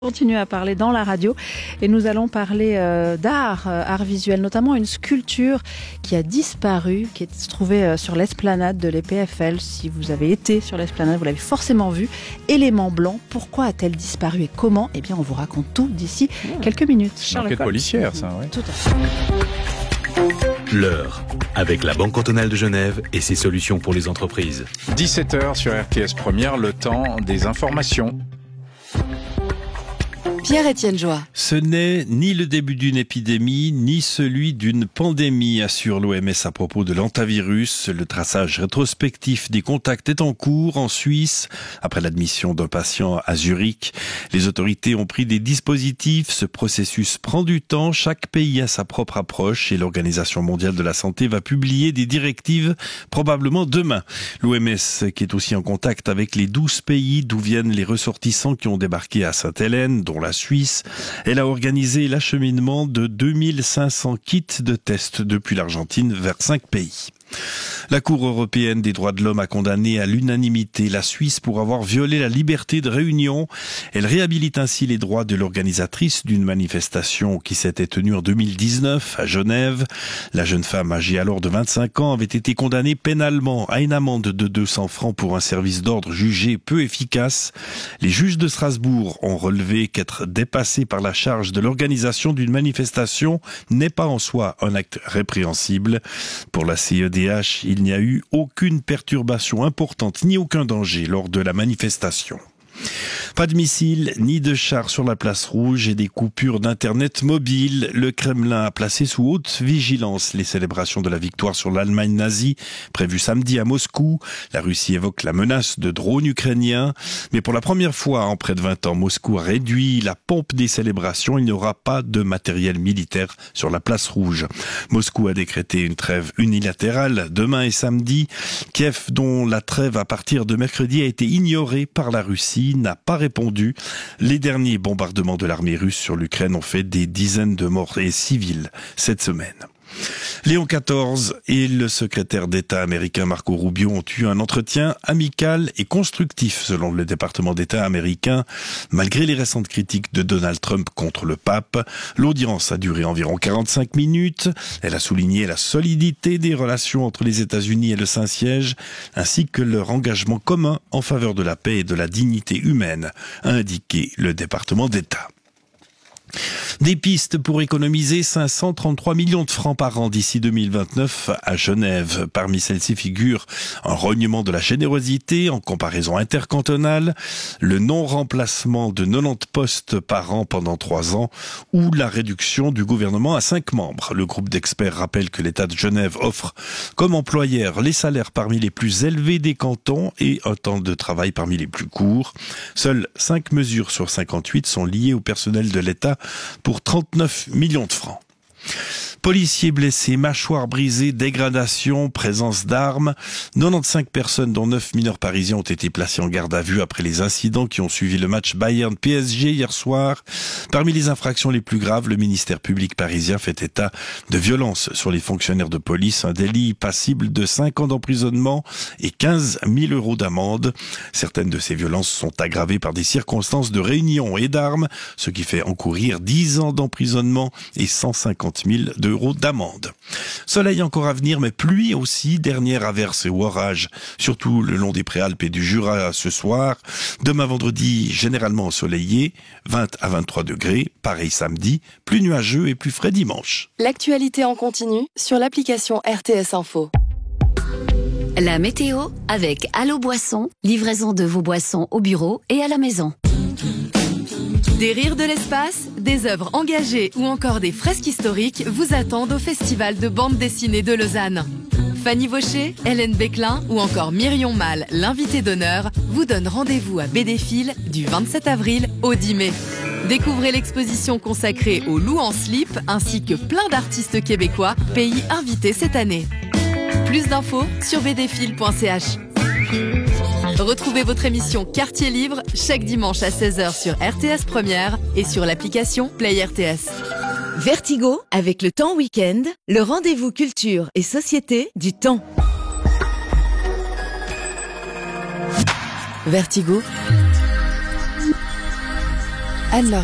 Continue à parler dans la radio et nous allons parler art visuel, notamment une sculpture qui a disparu, qui se trouvait sur l'esplanade de l'EPFL. Si vous avez été sur l'esplanade, vous l'avez forcément vu. Élément blanc, pourquoi a-t-elle disparu et comment ? Eh bien, on vous raconte tout d'ici quelques minutes. Enquête policière, ça, oui. Tout à fait. L'heure, avec la Banque cantonale de Genève et ses solutions pour les entreprises. 17h sur RTS Première, le temps des informations. Pierre-Étienne Joie. Ce n'est ni le début d'une épidémie, ni celui d'une pandémie, assure l'OMS à propos de l'hantavirus. Le traçage rétrospectif des contacts est en cours en Suisse. Après l'admission d'un patient à Zurich, les autorités ont pris des dispositifs. Ce processus prend du temps. Chaque pays a sa propre approche et l'Organisation mondiale de la santé va publier des directives probablement demain. L'OMS qui est aussi en contact avec les 12 pays d'où viennent les ressortissants qui ont débarqué à Sainte-Hélène, dont la Suisse. Elle a organisé l'acheminement de 2500 kits de tests depuis l'Argentine vers 5 pays. La Cour européenne des droits de l'homme a condamné à l'unanimité la Suisse pour avoir violé la liberté de réunion. Elle réhabilite ainsi les droits de l'organisatrice d'une manifestation qui s'était tenue en 2019 à Genève. La jeune femme âgée alors de 25 ans avait été condamnée pénalement à une amende de 200 francs pour un service d'ordre jugé peu efficace. Les juges de Strasbourg ont relevé qu'être dépassé par la charge de l'organisation d'une manifestation n'est pas en soi un acte répréhensible. Pour la CEDH, il n'y a eu aucune perturbation importante ni aucun danger lors de la manifestation. Pas de missiles ni de chars sur la place rouge et des coupures d'internet mobile. Le Kremlin a placé sous haute vigilance les célébrations de la victoire sur l'Allemagne nazie prévues samedi à Moscou. La Russie évoque la menace de drones ukrainiens. Mais pour la première fois en près de 20 ans, Moscou a réduit la pompe des célébrations. Il n'y aura pas de matériel militaire sur la place rouge. Moscou a décrété une trêve unilatérale demain et samedi. Kiev, dont la trêve à partir de mercredi a été ignorée par la Russie, n'a pas répondu. Les derniers bombardements de l'armée russe sur l'Ukraine ont fait des dizaines de morts et civils cette semaine. Léon XIV et le secrétaire d'État américain Marco Rubio ont eu un entretien amical et constructif selon le département d'État américain. Malgré les récentes critiques de Donald Trump contre le pape, l'audience a duré environ 45 minutes. Elle a souligné la solidité des relations entre les États-Unis et le Saint-Siège, ainsi que leur engagement commun en faveur de la paix et de la dignité humaine, a indiqué le département d'État. Des pistes pour économiser 533 millions de francs par an d'ici 2029 à Genève. Parmi celles-ci figure un rognement de la générosité en comparaison intercantonale, le non-remplacement de 90 postes par an pendant 3 ans ou la réduction du gouvernement à 5 membres. Le groupe d'experts rappelle que l'État de Genève offre comme employeur les salaires parmi les plus élevés des cantons et un temps de travail parmi les plus courts. Seules 5 mesures sur 58 sont liées au personnel de l'État pour 39 millions de francs. Policiers blessés, mâchoires brisées, dégradation, présence d'armes. 95 personnes, dont 9 mineurs parisiens, ont été placées en garde à vue après les incidents qui ont suivi le match Bayern-PSG hier soir. Parmi les infractions les plus graves, le ministère public parisien fait état de violences sur les fonctionnaires de police, un délit passible de 5 ans d'emprisonnement et 15 000 € d'amende. Certaines de ces violences sont aggravées par des circonstances de réunion et d'armes, ce qui fait encourir 10 ans d'emprisonnement et 150 000 € d'amende. Soleil encore à venir, mais pluie aussi, dernière averse ou orage, surtout le long des Préalpes et du Jura ce soir. Demain vendredi, généralement ensoleillé, 20 à 23 degrés, pareil samedi, plus nuageux et plus frais dimanche. L'actualité en continu sur l'application RTS Info. La météo avec Allo Boisson, livraison de vos boissons au bureau et à la maison. Des rires de l'espace, des œuvres engagées ou encore des fresques historiques vous attendent au Festival de bande dessinée de Lausanne. Fanny Vaucher, Hélène Béclin ou encore Myrion Mal, l'invité d'honneur, vous donnent rendez-vous à Bédéfil du 27 avril au 10 mai. Découvrez l'exposition consacrée au loup en slip ainsi que plein d'artistes québécois, pays invités cette année. Plus d'infos sur bdfil.ch. Retrouvez votre émission Quartier Libre chaque dimanche à 16h sur RTS Première et sur l'application Play RTS. Vertigo, avec le Temps Week-end, le rendez-vous culture et société du temps. Vertigo, Anne-Laure